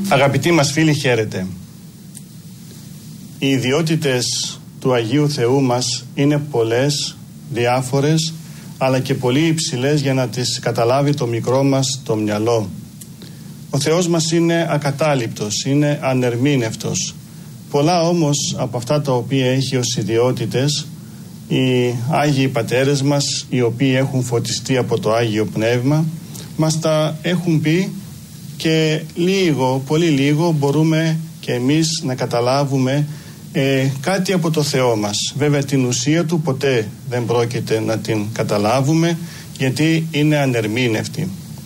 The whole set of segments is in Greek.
Αγαπητοί μας φίλοι, χαίρετε. Οι ιδιότητες του Αγίου Θεού μας είναι πολλές, διάφορες, αλλά και πολύ υψηλές για να τις καταλάβει το μικρό μας το μυαλό. Ο Θεός μας είναι ακατάληπτος, είναι ανερμήνευτος. Πολλά όμως από αυτά τα οποία έχει ως ιδιότητες οι Άγιοι Πατέρες μας, οι οποίοι έχουν φωτιστεί από το Άγιο Πνεύμα, μας τα έχουν πει και λίγο, πολύ λίγο μπορούμε και εμείς να καταλάβουμε κάτι από το Θεό μας. Βέβαια την ουσία του ποτέ δεν πρόκειται να την καταλάβουμε, γιατί είναι ανερμήνευτη.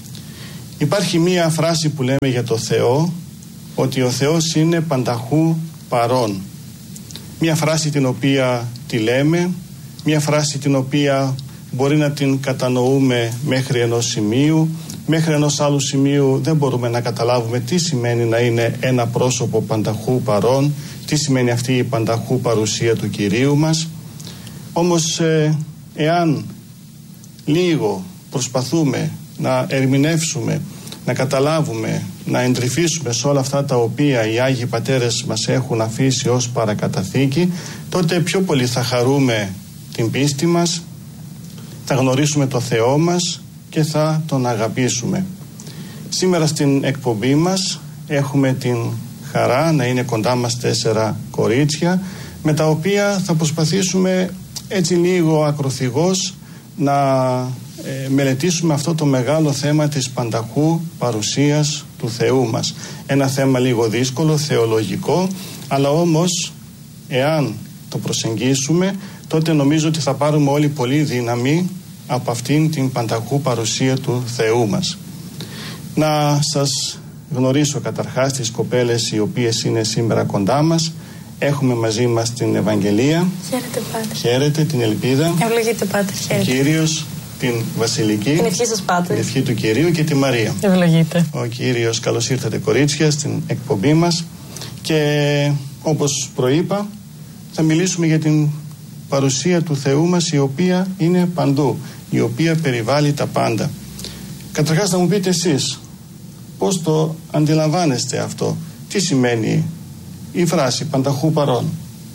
Υπάρχει μία φράση που λέμε για το Θεό, ότι ο Θεός είναι πανταχού παρών. Μία φράση την οποία τη λέμε, μία φράση την οποία μπορεί να την κατανοούμε μέχρι ενός σημείου, μέχρι ενός άλλου σημείου δεν μπορούμε να καταλάβουμε τι σημαίνει να είναι ένα πρόσωπο πανταχού παρών, τι σημαίνει αυτή η πανταχού παρουσία του Κυρίου μας. Όμως εάν λίγο προσπαθούμε να ερμηνεύσουμε, να καταλάβουμε, να εντρυφήσουμε σε όλα αυτά τα οποία οι Άγιοι Πατέρες μας έχουν αφήσει ως παρακαταθήκη, τότε πιο πολύ θα χαρούμε την πίστη μας, θα γνωρίσουμε το Θεό μας και θα τον αγαπήσουμε. Σήμερα στην εκπομπή μας έχουμε την χαρά να είναι κοντά μας 4 κορίτσια, με τα οποία θα προσπαθήσουμε έτσι λίγο ακροθυγώς να μελετήσουμε αυτό το μεγάλο θέμα της πανταχού παρουσίας του Θεού μας. Ένα θέμα λίγο δύσκολο, θεολογικό, αλλά όμως εάν το προσεγγίσουμε, τότε νομίζω ότι θα πάρουμε όλοι πολύ δύναμη από αυτήν την πανταχού παρουσία του Θεού μας. Να σας γνωρίσω καταρχάς τις κοπέλες οι οποίες είναι σήμερα κοντά μας. Έχουμε μαζί μας την Ευαγγελία. Χαίρετε, Πάτερ. Χαίρετε, την Ελπίδα. Ευλογείτε, Πάτερ. Χαίρετε. Ο Κύριος, την Βασιλική. Την ευχή σας, Πάτερ. Την ευχή του Κυρίου και τη Μαρία. Ευλογείτε. Ο Κύριος, καλώς ήρθατε κορίτσια στην εκπομπή μας. Και όπως προείπα, θα μιλήσουμε για την παρουσία του Θεού μας, η οποία είναι παντού, η οποία περιβάλλει τα πάντα. Καταρχάς να μου πείτε εσείς πώς το αντιλαμβάνεστε αυτό, τι σημαίνει η φράση πανταχού παρών.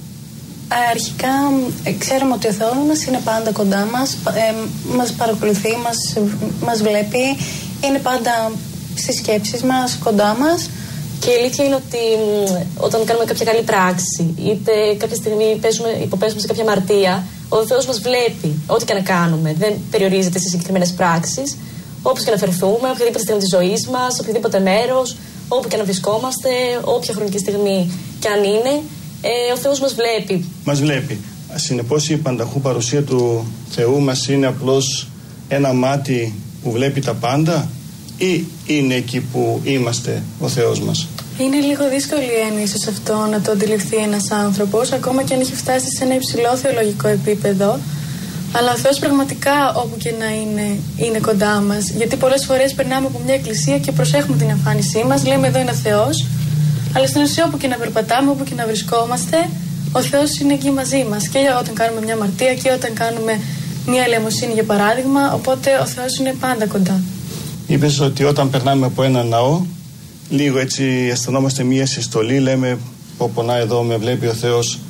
Αρχικά ξέρουμε ότι ο Θεός μας είναι πάντα κοντά μας, μας παρακολουθεί, μας βλέπει, είναι πάντα στις σκέψεις μας, κοντά μας. Και η αλήθεια είναι ότι όταν κάνουμε κάποια καλή πράξη, είτε κάποια στιγμή υποπέσουμε σε κάποια αμαρτία, ο Θεός μας βλέπει ό,τι και να κάνουμε. Δεν περιορίζεται σε συγκεκριμένες πράξεις. Όπως και να φερθούμε, οποιαδήποτε στιγμή της ζωής μας, οποιοδήποτε μέρος, όπου και να βρισκόμαστε, όποια χρονική στιγμή κι αν είναι, ο Θεός μας βλέπει. Μας βλέπει. Συνεπώς η πανταχού παρουσία του Θεού μας είναι απλώς ένα μάτι που βλέπει τα πάντα, ή είναι εκεί που είμαστε ο Θεός μας? Είναι λίγο δύσκολη η έννοια σε αυτό να το αντιληφθεί ένας άνθρωπος, ακόμα και αν έχει φτάσει σε ένα υψηλό θεολογικό επίπεδο. Αλλά ο Θεός πραγματικά όπου και να είναι κοντά μας. Γιατί πολλές φορές περνάμε από μια εκκλησία και προσέχουμε την εμφάνισή μας, λέμε εδώ είναι ο Θεός, αλλά στην ουσία όπου και να περπατάμε, όπου και να βρισκόμαστε, ο Θεός είναι εκεί μαζί μας. Και όταν κάνουμε μια αμαρτία και όταν κάνουμε μια ελεημοσύνη, για παράδειγμα, οπότε ο Θεός είναι πάντα κοντά. Είπες ότι όταν περνάμε από ένα ναό, λίγο έτσι αισθανόμαστε μια συστολή, λέμε πω να εδώ με βλέπει ο Θεός.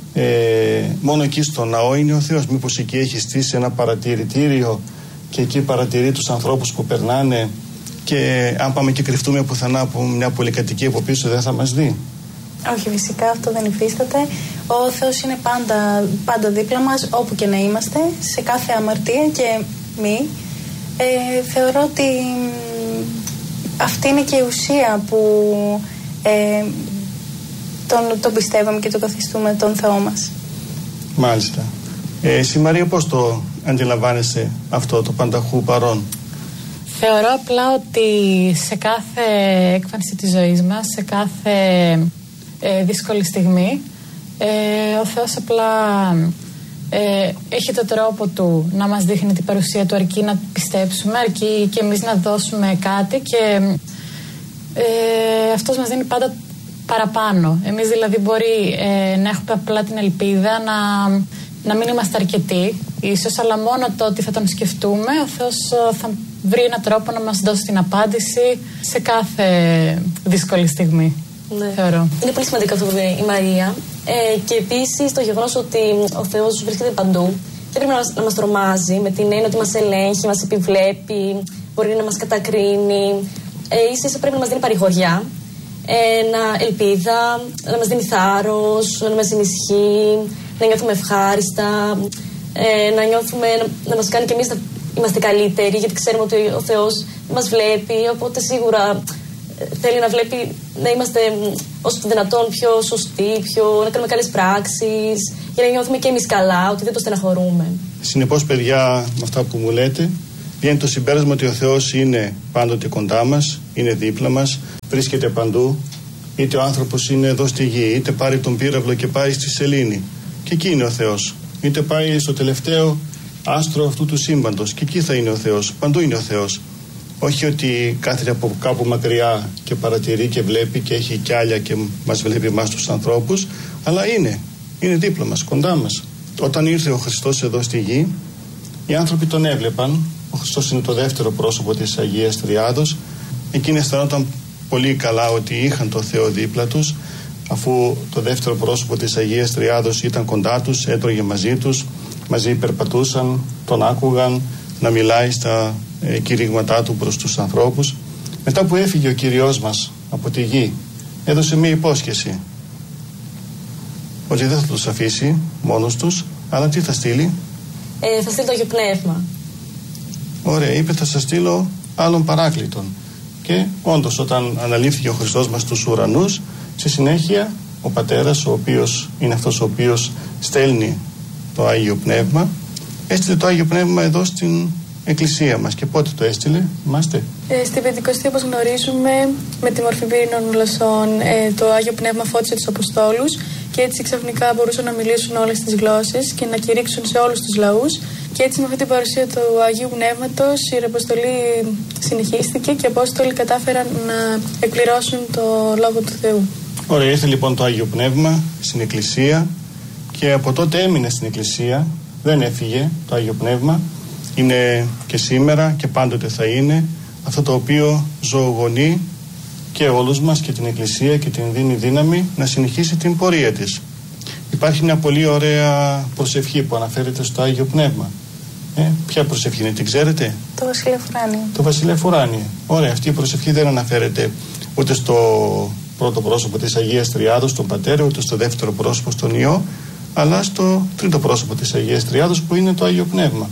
Μόνο εκεί στο ναό είναι ο Θεός? Μήπως εκεί έχει στήσει ένα παρατηρητήριο και εκεί παρατηρεί τους ανθρώπους που περνάνε, και αν πάμε και κρυφτούμε πουθενά από μια πολυκατοικία από πίσω δεν θα μας δει? Όχι, φυσικά αυτό δεν υφίσταται. Ο Θεός είναι πάντα δίπλα μας, όπου και να είμαστε, σε κάθε αμαρτία και μη. Θεωρώ ότι αυτή είναι και η ουσία που τον πιστεύουμε και το καθιστούμε τον Θεό μας. Μάλιστα. Εσύ Μαρία, πώς το αντιλαμβάνεσαι αυτό το πανταχού παρών? Θεωρώ απλά ότι σε κάθε έκφανση της ζωής μας, σε κάθε δύσκολη στιγμή, ο Θεός απλά έχει τον τρόπο του να μας δείχνει την παρουσία του, αρκεί να πιστέψουμε, αρκεί και εμείς να δώσουμε κάτι, και αυτός μας δίνει πάντα παραπάνω. Εμείς δηλαδή μπορεί να έχουμε απλά την ελπίδα να μην είμαστε αρκετοί ίσως, αλλά μόνο το ότι θα τον σκεφτούμε, ο Θεός θα βρει έναν τρόπο να μας δώσει την απάντηση σε κάθε δύσκολη στιγμή. Ναι. Θεωρώ. Είναι πολύ σημαντικό αυτό που είπε η Μαρία. Και επίσης το γεγονός ότι ο Θεός βρίσκεται παντού δεν πρέπει να μας τρομάζει με την έννοια ότι μας ελέγχει, μας επιβλέπει, μπορεί να μας κατακρίνει. Ίσως πρέπει να μας δίνει παρηγοριά, ελπίδα, να μας δίνει θάρρος, να μας δίνει ισχύ, να νιώθουμε ευχάριστα, να μας κάνει και εμείς να είμαστε καλύτεροι, γιατί ξέρουμε ότι ο Θεός μας βλέπει, οπότε σίγουρα θέλει να βλέπει να είμαστε όσο το δυνατόν πιο σωστοί, να κάνουμε καλές πράξεις, για να νιώθουμε και εμείς καλά, ότι δεν το στεναχωρούμε. Συνεπώς, παιδιά, με αυτά που μου λέτε, βγαίνει το συμπέρασμα ότι ο Θεός είναι πάντοτε κοντά μας, είναι δίπλα μας, βρίσκεται παντού. Είτε ο άνθρωπος είναι εδώ στη γη, είτε πάρει τον πύραυλο και πάει στη σελήνη, και εκεί είναι ο Θεός. Είτε πάει στο τελευταίο άστρο αυτού του σύμπαντος, και εκεί θα είναι ο Θεός. Παντού είναι ο Θεός. Όχι ότι κάθεται από κάπου μακριά και παρατηρεί και βλέπει και έχει κιάλια και μας βλέπει εμάς τους ανθρώπους, αλλά είναι δίπλα μας, κοντά μας. Όταν ήρθε ο Χριστός εδώ στη γη, οι άνθρωποι τον έβλεπαν. Ο Χριστός είναι το δεύτερο πρόσωπο της Αγίας Τριάδος. Εκείνοι αισθανόταν πολύ καλά ότι είχαν το Θεό δίπλα τους, αφού το δεύτερο πρόσωπο της Αγίας Τριάδος ήταν κοντά τους, έτρωγε μαζί τους, μαζί περπατούσαν, τον άκουγαν να μιλάει στα κηρύγματά του προς τους ανθρώπους. Μετά που έφυγε ο Κυριός μας από τη γη, έδωσε μία υπόσχεση ότι δεν θα τους αφήσει μόνος τους, αλλά τι θα στείλει? Θα στείλει το Άγιο Πνεύμα. Ωραία, είπε θα σας στείλω άλλον παράκλητον. Και όντως, όταν αναλήφθηκε ο Χριστός μας στους ουρανούς, στη συνέχεια ο Πατέρας, ο οποίος είναι αυτός ο οποίος στέλνει το Άγιο Πνεύμα, έστειλε το Άγιο Πνεύμα εδώ στην Εκκλησία μας. Και πότε το έστειλε, θυμάστε? Στην Πεντηκοστή, όπως γνωρίζουμε, με τη μορφή πύρινων γλωσσών, το Άγιο Πνεύμα φώτισε τους Αποστόλους και έτσι ξαφνικά μπορούσαν να μιλήσουν όλες τις γλώσσες και να κηρύξουν σε όλους τους λαούς. Και έτσι με αυτή την παρουσία του Αγίου Πνεύματος η Ιεραποστολή συνεχίστηκε και οι Απόστολοι κατάφεραν να εκπληρώσουν το Λόγο του Θεού. Ωραία, ήρθε λοιπόν το Άγιο Πνεύμα στην Εκκλησία και από τότε έμεινε στην Εκκλησία, δεν έφυγε το Άγιο Πνεύμα. Είναι και σήμερα και πάντοτε θα είναι αυτό το οποίο ζωογονεί και όλους μας και την Εκκλησία και την δίνει δύναμη να συνεχίσει την πορεία της. Υπάρχει μια πολύ ωραία προσευχή που αναφέρεται στο Άγιο Πνεύμα. Ποια προσευχή είναι, την ξέρετε? Το Βασιλεύ Ουράνιε. Το Βασιλεύ Ουράνιε. Ωραία, αυτή η προσευχή δεν αναφέρεται ούτε στο πρώτο πρόσωπο της Αγίας Τριάδος, τον Πατέρα, ούτε στο δεύτερο πρόσωπο, στον Υιό, αλλά στο τρίτο πρόσωπο της Αγίας Τριάδος, που είναι το Άγιο Πνεύμα.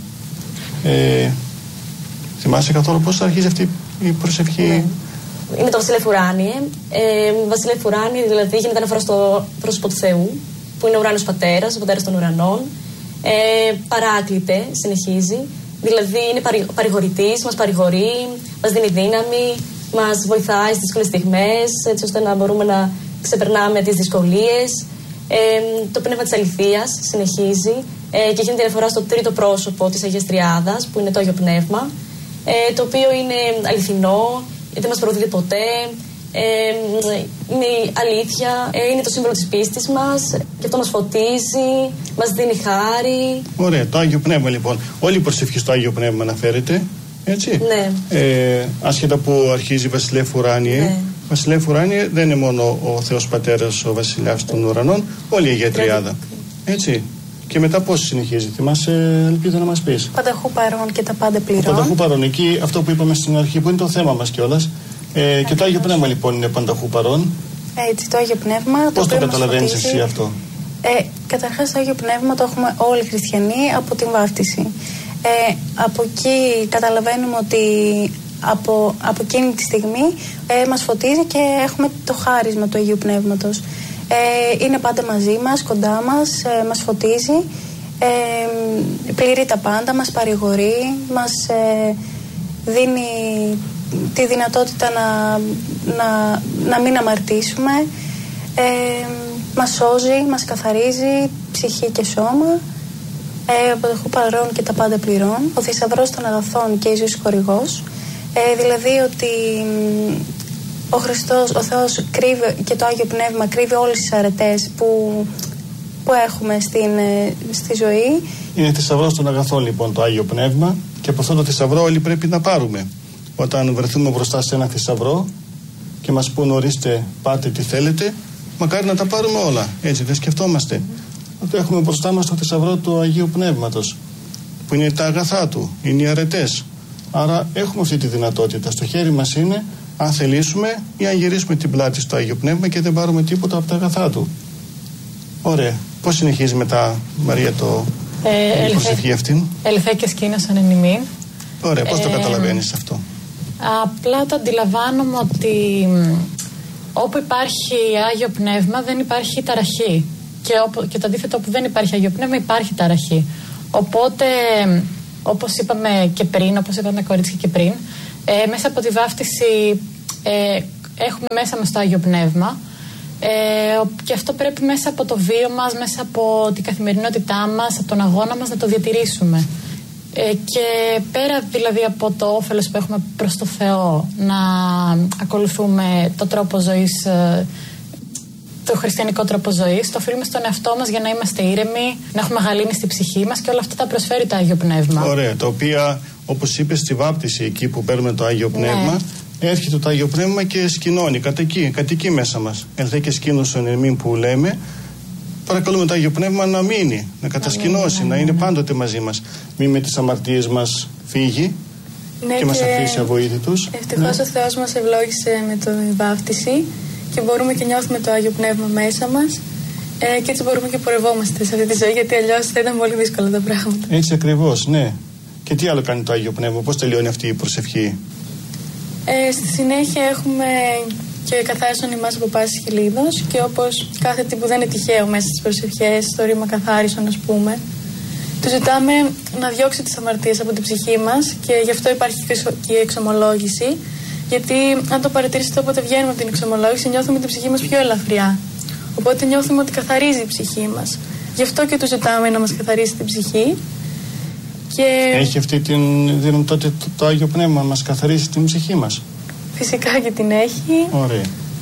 Θυμάσαι καθόλου πώς αρχίζει αυτή η προσευχή? Ναι. Είναι το Βασιλεύ Ουράνιε. Βασιλεύ Ουράνιε δηλαδή γίνεται αναφορά στο πρόσωπο του Θεού, που είναι ο ουράνιος Πατέρας, ο Πατέρας των ουρανών. Παράκλητε, συνεχίζει. Δηλαδή είναι παρηγορητής, μας παρηγορεί, μας δίνει δύναμη, μας βοηθάει στις δύσκολες στιγμές, έτσι ώστε να μπορούμε να ξεπερνάμε τις δυσκολίες. Το πνεύμα της αληθείας συνεχίζει και γίνεται αναφορά στο τρίτο πρόσωπο της Αγίας Τριάδας, που είναι το Άγιο Πνεύμα, το οποίο είναι αληθινό, δεν μας προδίδει ποτέ, είναι η αλήθεια, είναι το σύμβολο της πίστης μας και αυτό μας φωτίζει, μας δίνει χάρη. Ωραία, το Άγιο Πνεύμα λοιπόν. Όλη η προσευχή στο Άγιο Πνεύμα αναφέρεται, έτσι. Ναι. Άσχετα που αρχίζει Βασιλεύ Ουράνιε. Ναι. Βασιλεύ Ουράνιε δεν είναι μόνο ο Θεός Πατέρας, ο Βασιλιάς των Ουρανών, όλη η Αγία Τριάδα. Έτσι. Και μετά πώς συνεχίζει, θυμάσαι, ελπίζω να μας πεις? Πανταχού παρών και τα πάντα πληρών. Πανταχού παρών, εκεί αυτό που είπαμε στην αρχή, που είναι το θέμα μας κιόλας. Και το Άγιο Πνεύμα λοιπόν είναι πανταχού παρών. Έτσι, το Άγιο Πνεύμα. Πώς το καταλαβαίνεις εσύ αυτό? Καταρχάς, το Άγιο Πνεύμα το έχουμε όλοι οι χριστιανοί από την βάφτιση. Από εκεί καταλαβαίνουμε ότι από εκείνη τη στιγμή μας φωτίζει και έχουμε το χάρισμα του Αγίου Πνεύματος. Είναι πάντα μαζί μας, κοντά μας, μας φωτίζει, πληρεί τα πάντα, μας παρηγορεί, μας δίνει τη δυνατότητα να μην αμαρτήσουμε, μας σώζει, μας καθαρίζει ψυχή και σώμα, πανταχού παρών και τα πάντα πληρών, ο θησαυρός των αγαθών και η ζωή χορηγός, δηλαδή ότι ο Χριστός, ο Θεός κρύβει και το Άγιο Πνεύμα κρύβει όλες τις αρετές που που έχουμε στη ζωή. Είναι θησαυρός των αγαθών λοιπόν το Άγιο Πνεύμα, και από αυτό το θησαυρό όλοι πρέπει να πάρουμε. Όταν βρεθούμε μπροστά σε ένα θησαυρό και μας πούν ορίστε πάτε τι θέλετε, μακάρι να τα πάρουμε όλα. Έτσι δεν σκεφτόμαστε? Ότι έχουμε μπροστά μας το θησαυρό του Αγίου Πνεύματος, που είναι τα αγαθά του, είναι οι αρετές. Άρα έχουμε αυτή τη δυνατότητα. Στο χέρι μας είναι αν θελήσουμε ή αν γυρίσουμε την πλάτη στο Άγιο Πνεύμα και δεν πάρουμε τίποτα από τα αγαθά του. Ωραία. Πώς συνεχίζει μετά, Μαρία, η προσευχή αυτήν? Ελθέ και σκήνωσαν εν ημίν. Ωραία. Πώς το καταλαβαίνεις αυτό? Απλά το αντιλαμβάνομαι ότι όπου υπάρχει Άγιο Πνεύμα δεν υπάρχει ταραχή. Και το αντίθετο, όπου δεν υπάρχει Άγιο Πνεύμα υπάρχει ταραχή. Οπότε, όπως είπαμε και πριν, όπως είπαμε κορίτσια και πριν, μέσα από τη βάφτιση έχουμε μέσα μας το Άγιο Πνεύμα, και αυτό πρέπει μέσα από το βίο μας, μέσα από την καθημερινότητά μας, από τον αγώνα μας να το διατηρήσουμε. Και πέρα δηλαδή από το όφελος που έχουμε προς το Θεό να ακολουθούμε το τρόπο ζωής, το χριστιανικό τρόπο ζωής, το οφείλουμε στον εαυτό μας για να είμαστε ήρεμοι, να έχουμε γαλήνη στη ψυχή μας, και όλα αυτά τα προσφέρει το Άγιο Πνεύμα. Ωραία, τα οποία όπως είπες στη βάπτιση, εκεί που παίρνουμε το Άγιο Πνεύμα, έρχεται το Άγιο Πνεύμα και σκηνώνει, κατοικεί μέσα μας. Ελθέ και σκήνωσον εν ημίν που λέμε, παρακαλούμε το Άγιο Πνεύμα να μείνει, να κατασκηνώσει, να είναι πάντοτε μαζί μας. Μην με τις αμαρτίες μας φύγει και μας αφήσει αβοήθητους. Ευτυχώς ο Θεός μας ευλόγησε με τη βάφτιση και μπορούμε και νιώθουμε το Άγιο Πνεύμα μέσα μας, και έτσι μπορούμε και πορευόμαστε σε αυτή τη ζωή, γιατί αλλιώς θα ήταν πολύ δύσκολα τα πράγματα. Έτσι ακριβώς, ναι. Και τι άλλο κάνει το Άγιο Πνεύμα, πώς τελειώνει αυτή η προσευχή? Στη συνέχεια έχουμε και καθάρισον ημάς από πάσης χιλίδος, και όπως κάθε τι που δεν είναι τυχαίο μέσα στις προσευχές, στο ρήμα καθάρισον ας πούμε, του ζητάμε να διώξει τις αμαρτίες από την ψυχή μας, και γι' αυτό υπάρχει και η εξομολόγηση, γιατί αν το παρατηρήσετε, όποτε βγαίνουμε από την εξομολόγηση νιώθουμε την ψυχή μας πιο ελαφριά, οπότε νιώθουμε ότι καθαρίζει η ψυχή μας. Γι' αυτό και του ζητάμε να μας καθαρίσει την ψυχή. Και έχει αυτή την δυνατότητα το Άγιο Πνεύμα να μας καθαρίσει την ψυχή μας? Φυσικά και την έχει. Ωραία.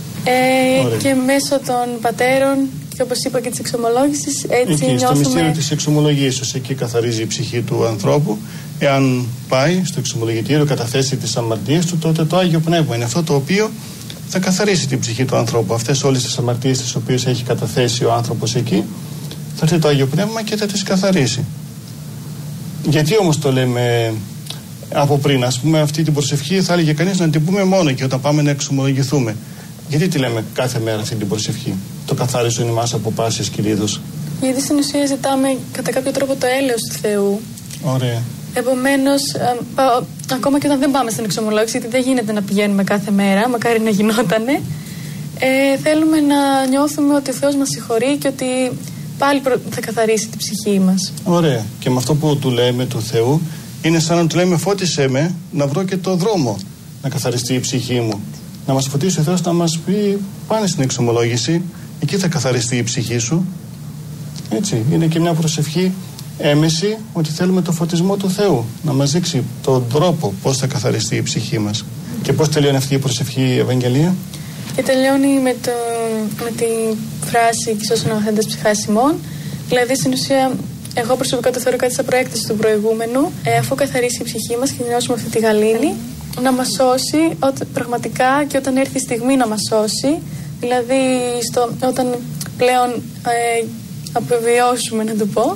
Και μέσω των πατέρων και όπως είπα και της εξομολόγησης, έτσι εκεί, νιώθουμε... Στο μυστήριο της εξομολογήσεως, εκεί καθαρίζει η ψυχή του ανθρώπου. Εάν πάει στο εξομολογητήριο, καταθέσει τις αμαρτίες του, τότε το Άγιο Πνεύμα είναι αυτό το οποίο θα καθαρίσει την ψυχή του ανθρώπου. Αυτές όλες τις αμαρτίες τις οποίες έχει καταθέσει ο άνθρωπος εκεί, θα έρθει το Άγιο Πνεύμα και θα τις καθαρίσει. Γιατί όμως το λέμε από πριν? Ας πούμε, αυτή την προσευχή θα έλεγε κανείς να την πούμε μόνο και όταν πάμε να εξομολογηθούμε. Γιατί τη λέμε κάθε μέρα αυτή την προσευχή? Το καθάρισον ημάς από πάσης κηρύδους. Γιατί στην ουσία ζητάμε κατά κάποιο τρόπο το έλεος του Θεού. Ωραία. Επομένως, ακόμα και όταν δεν πάμε στην εξομολόγηση, γιατί δεν γίνεται να πηγαίνουμε κάθε μέρα, μακάρι να γινότανε, θέλουμε να νιώθουμε ότι ο Θεός μας συγχωρεί και ότι πάλι θα καθαρίσει την ψυχή μας. Ωραία. Και με αυτό που του λέμε του Θεού, είναι σαν να του λέμε φώτισέ με να βρω και το δρόμο να καθαριστεί η ψυχή μου. Να μας φωτίσει ο Θεός, να μας πει πάνε στην εξομολόγηση, εκεί θα καθαριστεί η ψυχή σου. Έτσι, είναι και μια προσευχή έμεση ότι θέλουμε το φωτισμό του Θεού, να μας δείξει τον τρόπο πώς θα καθαριστεί η ψυχή μας. Και πώς τελειώνει αυτή η προσευχή, Ευαγγελία? Και τελειώνει με τη φράση «Κι σώσον αγαθέντας ψυχάς ημών». Δηλαδή, στην ουσία, εγώ προσωπικά το θεωρώ κάτι σαν προέκταση του προηγούμενου, αφού καθαρίσει η ψυχή μας και νιώσουμε αυτή τη γαλήνη, να μας σώσει πραγματικά, και όταν έρθει η στιγμή να μας σώσει, δηλαδή όταν πλέον αποβιώσουμε, να το πω,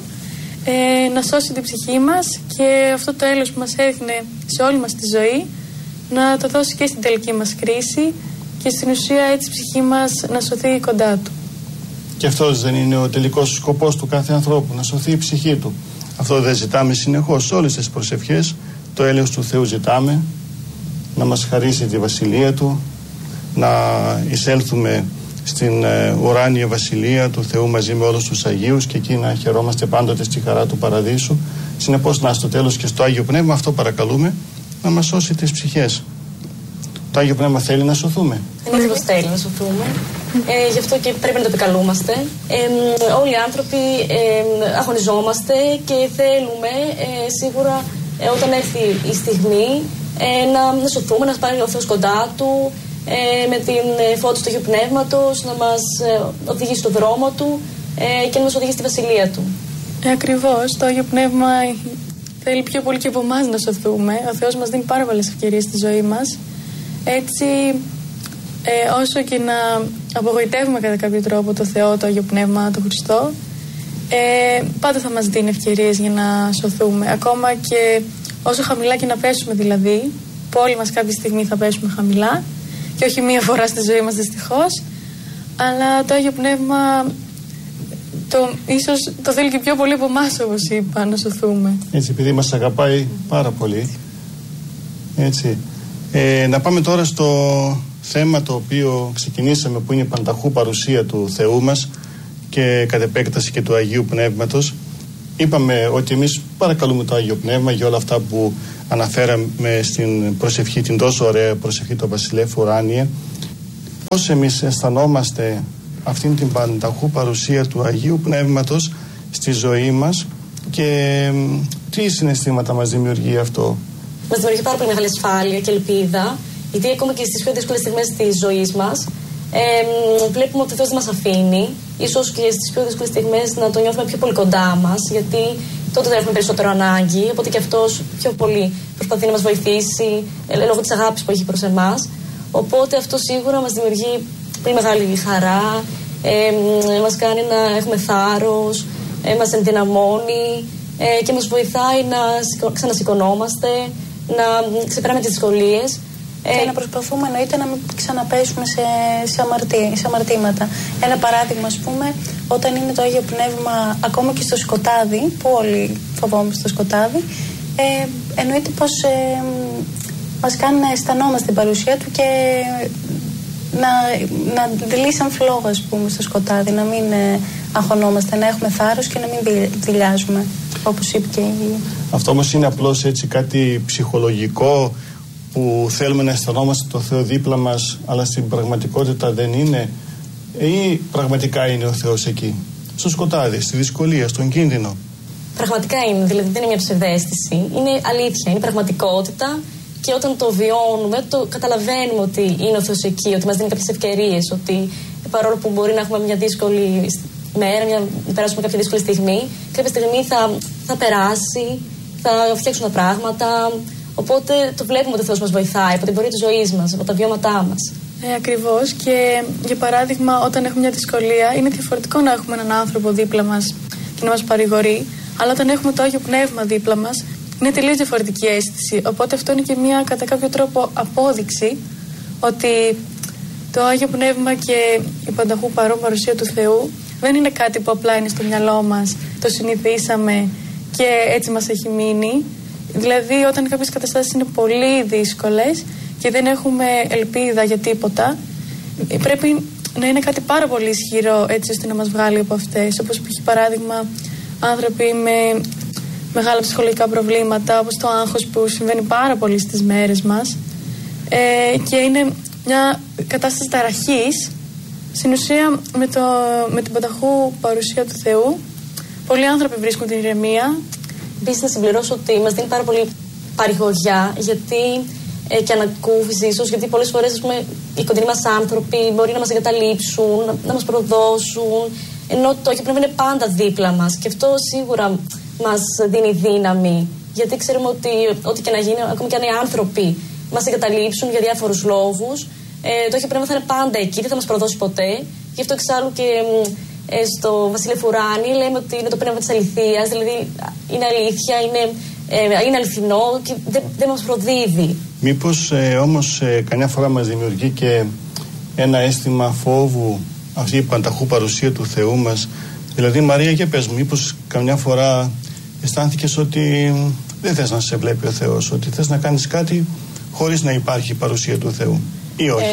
να σώσει την ψυχή μας, και αυτό το έλεος που μας έδινε σε όλη μας τη ζωή να το δώσει και στην τελική μας κρίση, και στην ουσία έτσι η ψυχή μας να σωθεί κοντά του. Και αυτός δεν είναι ο τελικός σκοπός του κάθε ανθρώπου, να σωθεί η ψυχή του? Αυτό δεν ζητάμε συνεχώς σε όλες τις προσευχές? Το έλεος του Θεού ζητάμε, να μας χαρίσει τη βασιλεία του, να εισέλθουμε στην ουράνια βασιλεία του Θεού μαζί με όλους τους Αγίους, και εκεί να χαιρόμαστε πάντοτε στη χαρά του παραδείσου. Συνεπώς, να στο τέλος και στο Άγιο Πνεύμα αυτό παρακαλούμε, να μας σώσει τις ψυχές. Το Άγιο Πνεύμα θέλει να σωθούμε. Είναι πως θέλει να σωθούμε. Γι' αυτό και πρέπει να το επικαλούμαστε. Όλοι οι άνθρωποι αγωνιζόμαστε και θέλουμε σίγουρα όταν έρθει η στιγμή να σωθούμε, να πάρει ο Θεός κοντά του, με την φώτιση του Αγίου Πνεύματος, να μας οδηγήσει στον δρόμο του. και να μας οδηγήσει στη βασιλεία Του. Ακριβώς, το Άγιο Πνεύμα θέλει πιο πολύ και από εμάς να σωθούμε. Ο Θεός μας δίνει πάρα πολλές ευκαιρίες στη ζωή μας. Έτσι, όσο και να απογοητεύουμε κατά κάποιο τρόπο το Θεό, το Άγιο Πνεύμα, το Χριστό, πάντα θα μας δίνει ευκαιρίες για να σωθούμε. Ακόμα και όσο χαμηλά και να πέσουμε δηλαδή, που όλοι μας κάποια στιγμή θα πέσουμε χαμηλά, και όχι μία φορά στη ζωή μας δυστυχώς, αλλά το Άγιο Πνεύμα ίσως το θέλει και πιο πολύ από εμάς, όπως είπα, να σωθούμε. Έτσι, επειδή μας αγαπάει πάρα πολύ. Έτσι. Να πάμε τώρα στο θέμα το οποίο ξεκινήσαμε, που είναι η πανταχού παρουσία του Θεού μας και κατ' επέκταση και του Αγίου Πνεύματος. Είπαμε ότι εμείς παρακαλούμε το Άγιο Πνεύμα για όλα αυτά που αναφέραμε στην προσευχή, την τόσο ωραία προσευχή του Βασιλεύ Ουράνιε. Πώς εμείς αισθανόμαστε αυτήν την πανταχού παρουσία του Αγίου Πνεύματος στη ζωή μας και τι συναισθήματα μας δημιουργεί αυτό? Μας δημιουργεί πάρα πολύ μεγάλη ασφάλεια και ελπίδα, γιατί ακόμα και στις πιο δύσκολες στιγμές της ζωής μας βλέπουμε ότι ο Θεός δεν μας αφήνει. Ίσως και στις πιο δύσκολες στιγμές να το νιώθουμε πιο πολύ κοντά μας, γιατί τότε δεν έχουμε περισσότερο ανάγκη. Οπότε και αυτός πιο πολύ προσπαθεί να μας βοηθήσει λόγω της αγάπης που έχει προς εμάς. Οπότε αυτό σίγουρα μας δημιουργεί πολύ μεγάλη χαρά, μας κάνει να έχουμε θάρρος, μας ενδυναμώνει και μας βοηθάει να ξανασηκωνόμαστε, να ξεπεράμε τις δυσκολίες. Και να προσπαθούμε εννοείται να μην ξαναπέσουμε σε αμαρτήματα. Ένα παράδειγμα, ας πούμε, όταν είναι το Άγιο Πνεύμα ακόμα και στο σκοτάδι, που όλοι φοβόμαστε το σκοτάδι, εννοείται πως μας κάνει να αισθανόμαστε την παρουσία Του και να δηλεί σαν φλόγα, ας πούμε, στο σκοτάδι, να μην αγχωνόμαστε, να έχουμε θάρρος και να μην δειλιάζουμε, όπως είπε και η... Αυτό όμως είναι απλώς έτσι κάτι ψυχολογικό που θέλουμε να αισθανόμαστε το Θεό δίπλα μας, αλλά στην πραγματικότητα δεν είναι, ή πραγματικά είναι ο Θεός εκεί, στο σκοτάδι, στη δυσκολία, στον κίνδυνο? Πραγματικά είναι, δηλαδή δεν είναι μια ψευδαίσθηση, είναι αλήθεια, είναι πραγματικότητα. Και όταν το βιώνουμε, το καταλαβαίνουμε ότι είναι ο Θεός εκεί, ότι μας δίνει κάποιες ευκαιρίες, ότι παρόλο που μπορεί να έχουμε μια δύσκολη μέρα, να περάσουμε κάποια δύσκολη στιγμή, κάποια στιγμή θα περάσει, θα φτιάξουν τα πράγματα. Οπότε το βλέπουμε ότι ο Θεός μας βοηθάει από την πορεία της ζωής μας, από τα βιώματά μας. Ακριβώς. Και για παράδειγμα, όταν έχουμε μια δυσκολία, είναι διαφορετικό να έχουμε έναν άνθρωπο δίπλα μας και να μας παρηγορεί, αλλά όταν έχουμε το Άγιο Πνεύμα δίπλα μας, είναι τελείως διαφορετική αίσθηση. Οπότε αυτό είναι και μια κατά κάποιο τρόπο απόδειξη ότι το Άγιο Πνεύμα και η πανταχού παρουσία του Θεού δεν είναι κάτι που απλά είναι στο μυαλό μας, το συνηθίσαμε και έτσι μας έχει μείνει. Δηλαδή όταν κάποιες καταστάσεις είναι πολύ δύσκολες και δεν έχουμε ελπίδα για τίποτα, πρέπει να είναι κάτι πάρα πολύ ισχυρό έτσι ώστε να μας βγάλει από αυτές. Όπως π.χ. παράδειγμα άνθρωποι με μεγάλα ψυχολογικά προβλήματα, όπως το άγχος που συμβαίνει πάρα πολύ στις μέρες μας, και είναι μια κατάσταση ταραχής. Στην ουσία με την πανταχού παρουσία του Θεού πολλοί άνθρωποι βρίσκουν την ηρεμία. Επίσης να συμπληρώσω ότι μας δίνει πάρα πολύ παρηγοριά, γιατί και ανακούφιση ίσως, γιατί πολλές φορές οι κοντινοί μας άνθρωποι μπορεί να μας εγκαταλείψουν, να μας προδώσουν, ενώ το Άγιο Πνεύμα είναι πάντα δίπλα μας και αυτό σίγουρα μας δίνει δύναμη, γιατί ξέρουμε ότι ό,τι και να γίνει, ακόμη και αν οι άνθρωποι μας εγκαταλείψουν για διάφορους λόγους, το Άγιο Πνεύμα θα είναι πάντα εκεί, δεν θα μας προδώσει ποτέ. Γι' αυτό εξάλλου και στο Βασιλεύ Ουράνιε λέμε ότι είναι το πνεύμα της αληθείας, δηλαδή είναι αλήθεια, είναι αληθινό και δεν μας προδίδει. Μήπως όμως καμιά φορά μας δημιουργεί και ένα αίσθημα φόβου αυτή η πανταχού παρουσία του Θεού μας? Δηλαδή, Μαρία, για πες μου, μήπως καμιά φορά αισθάνθηκες ότι δεν θες να σε βλέπει ο Θεός, ότι θες να κάνεις κάτι χωρίς να υπάρχει η παρουσία του Θεού, ή όχι?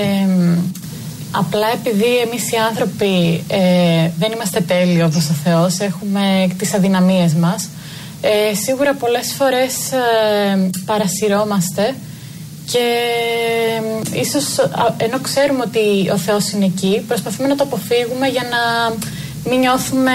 Απλά επειδή εμείς οι άνθρωποι δεν είμαστε τέλειοι όπως ο Θεός, έχουμε τις αδυναμίες μας, σίγουρα πολλές φορές παρασυρώμαστε και ίσως ενώ ξέρουμε ότι ο Θεός είναι εκεί, προσπαθούμε να το αποφύγουμε για να μην νιώθουμε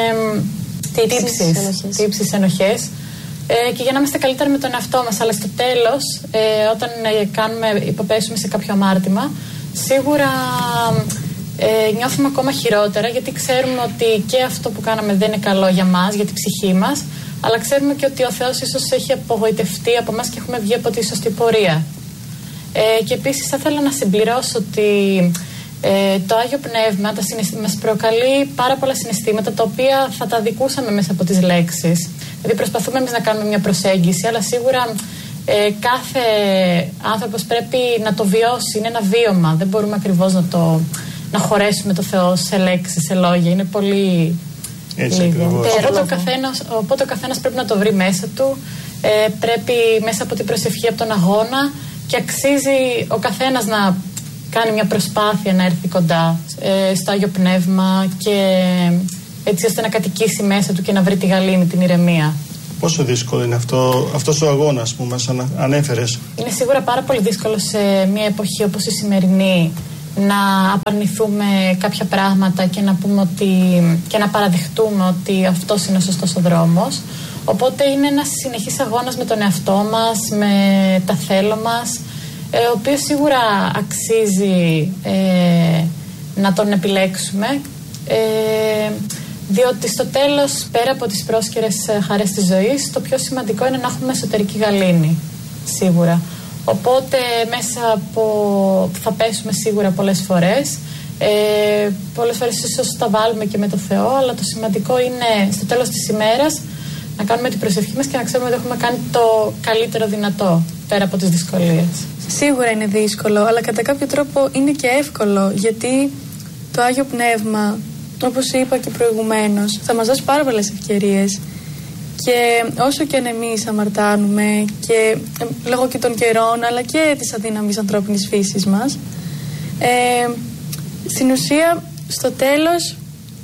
τύψεις, ενοχές, και για να είμαστε καλύτεροι με τον εαυτό μας. Αλλά στο τέλος, όταν υποπέσουμε σε κάποιο αμάρτημα, σίγουρα νιώθουμε ακόμα χειρότερα, γιατί ξέρουμε ότι και αυτό που κάναμε δεν είναι καλό για μας, για την ψυχή μας, αλλά ξέρουμε και ότι ο Θεός ίσως έχει απογοητευτεί από μας και έχουμε βγει από τη σωστή πορεία. Και επίσης θα ήθελα να συμπληρώσω ότι το Άγιο Πνεύμα μας προκαλεί πάρα πολλά συναισθήματα, τα οποία θα τα δικούσαμε μέσα από τις λέξεις. Δηλαδή προσπαθούμε εμείς να κάνουμε μια προσέγγιση, αλλά σίγουρα κάθε άνθρωπος πρέπει να το βιώσει, είναι ένα βίωμα. Δεν μπορούμε ακριβώς να χωρέσουμε το Θεό σε λέξεις, σε λόγια. Είναι πολύ λίγο. Οπότε ο καθένας πρέπει να το βρει μέσα του, πρέπει μέσα από την προσευχή, από τον αγώνα, και αξίζει ο καθένας να κάνει μια προσπάθεια να έρθει κοντά στο Άγιο Πνεύμα, και έτσι ώστε να κατοικήσει μέσα του και να βρει τη γαλήνη, την ηρεμία. Πόσο δύσκολο είναι αυτός ο αγώνας που μας ανέφερες? Είναι σίγουρα πάρα πολύ δύσκολο σε μια εποχή όπως η σημερινή να απαρνηθούμε κάποια πράγματα και να πούμε και να παραδεχτούμε ότι αυτός είναι ο σωστός ο δρόμος. Οπότε είναι ένας συνεχής αγώνας με τον εαυτό μας, με τα θέλω μας, ο οποίος σίγουρα αξίζει να τον επιλέξουμε, διότι στο τέλος, πέρα από τις πρόσκαιρες χαρές της ζωής, το πιο σημαντικό είναι να έχουμε εσωτερική γαλήνη, σίγουρα. Οπότε θα πέσουμε σίγουρα πολλές φορές, ίσως τα βάλουμε και με το Θεό, αλλά το σημαντικό είναι στο τέλος της ημέρας να κάνουμε την προσευχή μας και να ξέρουμε ότι έχουμε κάνει το καλύτερο δυνατό πέρα από τις δυσκολίες. Σίγουρα είναι δύσκολο, αλλά κατά κάποιο τρόπο είναι και εύκολο, γιατί το Άγιο Πνεύμα, όπως είπα και προηγουμένως, θα μας δώσει πάρα πολλές ευκαιρίες. Και όσο και αν εμείς αμαρτάνουμε, και λόγω και των καιρών, αλλά και της αδύναμης ανθρώπινης φύσης μας, στην ουσία στο τέλος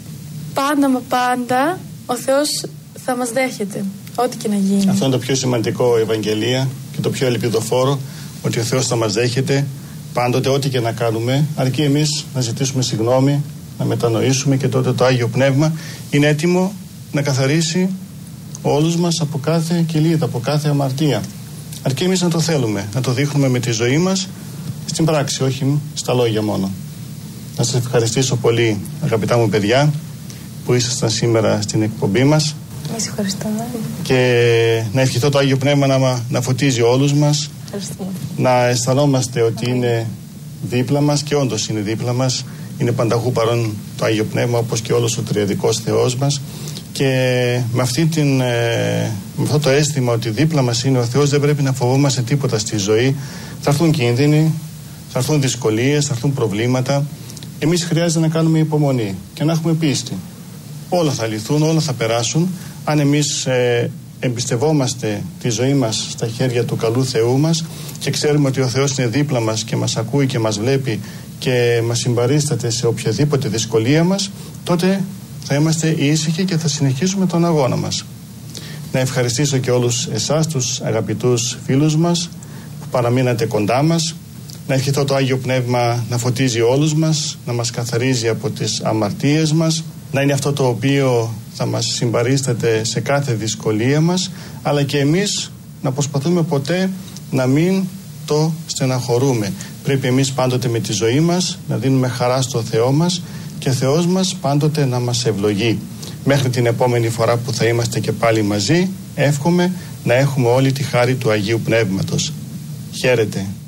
πάντα ο Θεός θα μας δέχεται, ό,τι και να γίνει. Αυτό είναι το πιο σημαντικό, Ευαγγελία, και το πιο ελπιδοφόρο, ότι ο Θεός θα μας δέχεται πάντοτε, ό,τι και να κάνουμε, αρκεί εμείς να ζητήσουμε συγγνώμη, να μετανοήσουμε, και τότε το Άγιο Πνεύμα είναι έτοιμο να καθαρίσει όλους μας από κάθε κοιλίδα, από κάθε αμαρτία. Αρκεί εμείς να το θέλουμε, να το δείχνουμε με τη ζωή μας στην πράξη, όχι στα λόγια μόνο. Να σας ευχαριστήσω πολύ, αγαπητά μου παιδιά, που ήσασταν σήμερα στην εκπομπή μας. Εμείς ευχαριστούμε. Και να ευχηθώ το Άγιο Πνεύμα να φωτίζει όλους μας, να αισθανόμαστε ότι είναι δίπλα μας, και όντως είναι δίπλα μας. Είναι πανταχού παρόν το Άγιο Πνεύμα, όπως και όλος ο τριαδικός Θεός μας. Και με αυτό το αίσθημα ότι δίπλα μας είναι ο Θεός, δεν πρέπει να φοβόμαστε τίποτα στη ζωή. Θα έρθουν κίνδυνοι, θα έρθουν δυσκολίες, θα έρθουν προβλήματα. Εμείς χρειάζεται να κάνουμε υπομονή και να έχουμε πίστη. Όλα θα λυθούν, όλα θα περάσουν, αν εμείς εμπιστευόμαστε τη ζωή μας στα χέρια του καλού Θεού μας και ξέρουμε ότι ο Θεός είναι δίπλα μας και μας ακούει και μας βλέπει και μας συμπαρίσταται σε οποιαδήποτε δυσκολία μας, τότε θα είμαστε ήσυχοι και θα συνεχίσουμε τον αγώνα μας. Να ευχαριστήσω και όλους εσάς, τους αγαπητούς φίλους μας που παραμείνατε κοντά μας. Να ευχηθώ το Άγιο Πνεύμα να φωτίζει όλους μας, να μας καθαρίζει από τις αμαρτίες μας, να είναι αυτό το οποίο θα μας συμπαρίσταται σε κάθε δυσκολία μας, αλλά και εμείς να προσπαθούμε ποτέ να μην το στεναχωρούμε. Πρέπει εμείς πάντοτε με τη ζωή μας να δίνουμε χαρά στο Θεό μας και ο Θεός μας πάντοτε να μας ευλογεί. Μέχρι την επόμενη φορά που θα είμαστε και πάλι μαζί, εύχομαι να έχουμε όλη τη χάρη του Αγίου Πνεύματος. Χαίρετε.